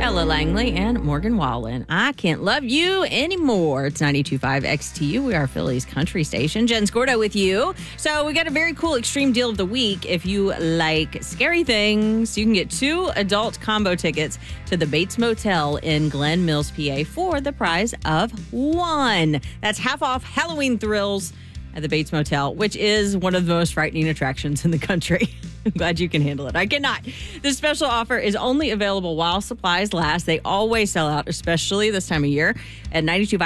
Ella Langley and Morgan Wallen. I can't love you anymore. It's 92.5 XTU. We are Philly's country station. Jen Scordo with you. So we got a very cool extreme deal of the week. If you like scary things, you can get 2 adult combo tickets to the Bates Motel in Glen Mills, PA for the price of 1. That's half off Halloween thrills at the Bates Motel, which is one of the most frightening attractions in the country. I'm glad you can handle it. I cannot. This special offer is only available while supplies last. They always sell out, especially this time of year, at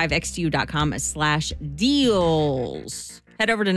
925xtu.com/deals. Head over to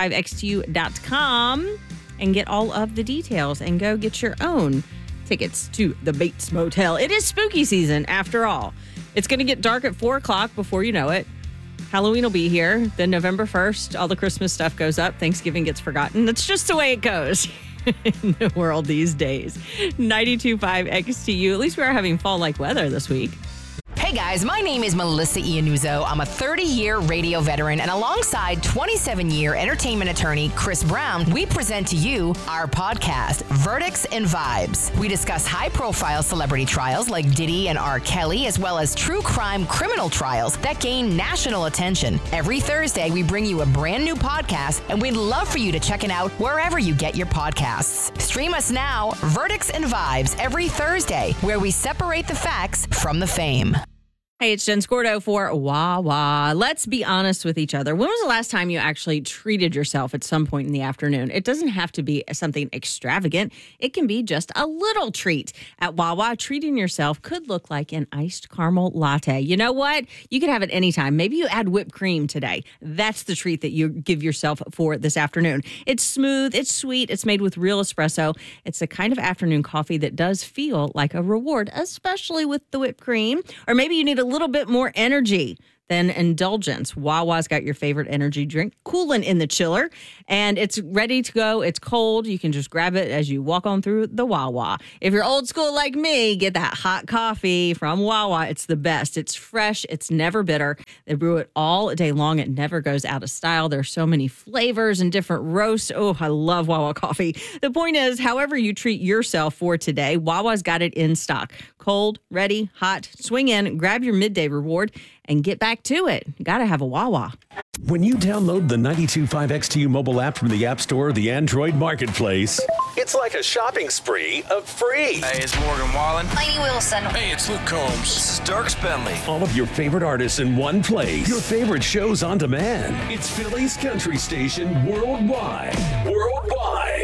925xtu.com and get all of the details and go get your own tickets to the Bates Motel. It is spooky season, after all. It's going to get dark at 4 o'clock before you know it. Halloween will be here. Then November 1st, all the Christmas stuff goes up. Thanksgiving gets forgotten. That's just the way it goes in the world these days. 92.5 XTU. At least we are having fall-like weather this week. Hey guys, my name is Melissa Iannuzzo. I'm a 30-year radio veteran, and alongside 27-year entertainment attorney Chris Brown, we present to you our podcast, Verdicts and Vibes. We discuss high-profile celebrity trials like Diddy and R. Kelly, as well as true crime criminal trials that gain national attention. Every Thursday, we bring you a brand new podcast, and we'd love for you to check it out wherever you get your podcasts. Stream us now, Verdicts and Vibes, every Thursday, where we separate the facts from the fame. Hey, it's Jen Scordo for Wawa. Let's be honest with each other. When was the last time you actually treated yourself at some point in the afternoon? It doesn't have to be something extravagant. It can be just a little treat. At Wawa, treating yourself could look like an iced caramel latte. You know what? You could have it anytime. Maybe you add whipped cream today. That's the treat that you give yourself for this afternoon. It's smooth, it's sweet, it's made with real espresso. It's the kind of afternoon coffee that does feel like a reward, especially with the whipped cream. Or maybe you need a little bit more energy than indulgence. Wawa's got your favorite energy drink cooling in the chiller, and it's ready to go. It's cold. You can just grab it as you walk on through the Wawa. If you're old school like me, get that hot coffee from Wawa. It's the best. It's fresh. It's never bitter. They brew it all day long. It never goes out of style. There's so many flavors and different roasts. Oh, I love Wawa coffee. The point is, however you treat yourself for today, Wawa's got it in stock. Cold, ready, hot. Swing in, grab your midday reward, and get back to it. You got to have a Wawa. When you download the 92.5 XTU mobile app from the App Store or the Android Marketplace, it's like a shopping spree of free. Hey, it's Morgan Wallen. Lainey Wilson. Hey, it's Luke Combs. This is Dirk Bentley. All of your favorite artists in one place. Your favorite shows on demand. It's Philly's country station worldwide. Worldwide.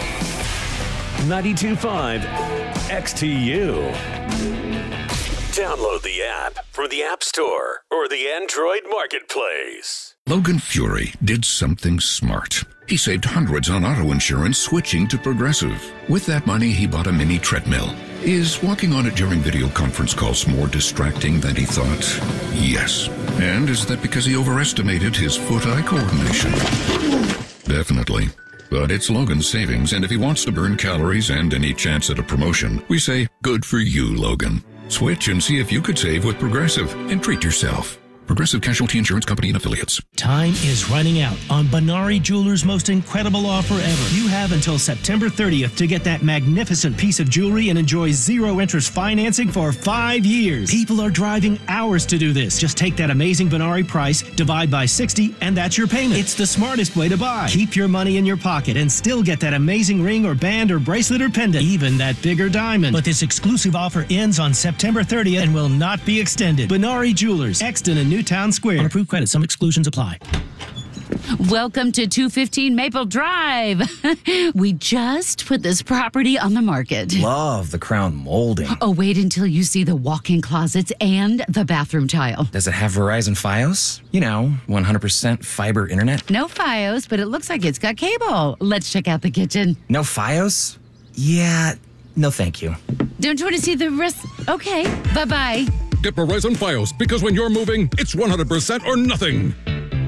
92.5 XTU. Download the app from the App Store or the Android Marketplace. Logan Fury did something smart. He saved hundreds on auto insurance switching to Progressive. With that money, he bought a mini treadmill. Is walking on it during video conference calls more distracting than he thought? Yes. And is that because he overestimated his foot-eye coordination? Definitely. But it's Logan's savings, and if he wants to burn calories and any chance at a promotion, we say, good for you, Logan. Switch and see if you could save with Progressive and treat yourself. Progressive Casualty Insurance Company and Affiliates. Time is running out on Benari Jewelers' most incredible offer ever. You have until September 30th to get that magnificent piece of jewelry and enjoy zero interest financing for 5 years. People are driving hours to do this. Just take that amazing Benari price, divide by 60, and that's your payment. It's the smartest way to buy. Keep your money in your pocket and still get that amazing ring or band or bracelet or pendant, even that bigger diamond. But this exclusive offer ends on September 30th and will not be extended. Benari Jewelers, Exton and Newtown Square. On approved credit, some exclusions apply. Welcome to 215 Maple Drive. We just put this property on the market. Love the crown molding. Oh, wait until you see the walk-in closets and the bathroom tile. Does it have Verizon Fios? You know, 100% fiber internet? No Fios, but it looks like it's got cable. Let's check out the kitchen. No Fios? Yeah, no thank you. Don't you want to see the rest? Okay, bye-bye. Get Verizon Fios, because when you're moving, it's 100% or nothing.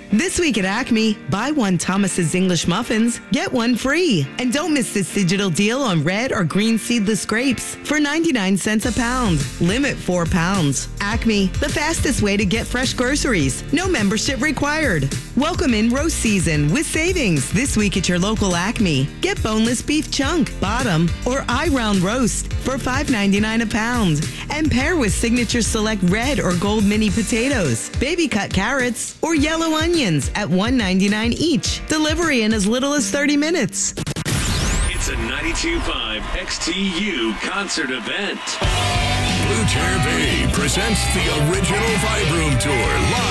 This week at Acme, buy one Thomas's English muffins, get one free. And don't miss this digital deal on red or green seedless grapes for 99 cents a pound. Limit 4 pounds. Acme, the fastest way to get fresh groceries. No membership required. Welcome in roast season with savings this week at your local Acme. Get boneless beef chunk, bottom, or eye-round roast for $5.99 a pound. And pair with Signature Select red or gold mini potatoes, baby cut carrots, or yellow onions at $1.99 each. Delivery in as little as 30 minutes. It's a 92.5 XTU concert event. Blue Chair Bay presents the original Vibe Room Tour live.